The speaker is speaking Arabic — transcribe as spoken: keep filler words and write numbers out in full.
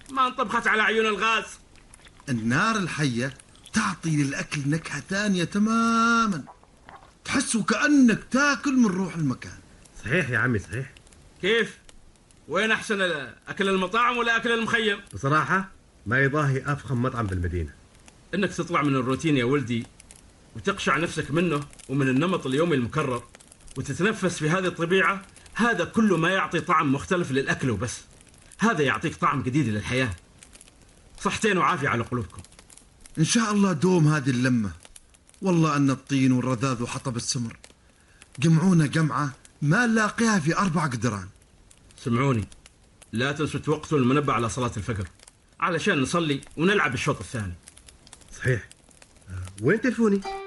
ما انطبخت على عيون الغاز. النار الحية تعطي للأكل نكهة ثانية تماما، تحس وكأنك تاكل من روح المكان. صحيح يا عمي صحيح. كيف؟ وين أحسن، أكل المطاعم ولا أكل المخيم؟ بصراحة ما يضاهي أفخم مطعم بالمدينة. إنك تطلع من الروتين يا ولدي وتقشع نفسك منه ومن النمط اليومي المكرر وتتنفس في هذه الطبيعة، هذا كله ما يعطي طعم مختلف للأكل وبس، هذا يعطيك طعم جديد للحياة. صحتين وعافية على قلوبكم. إن شاء الله دوم هذه اللمة. والله أن الطين والرذاذ وحطب السمر جمعونا جمعة ما نلاقيها في أربع قدران. سمعوني، لا تنسوا توقتوا المنبه على صلاة الفجر علشان نصلي ونلعب الشوط الثاني. صحيح. أه وين تلفوني؟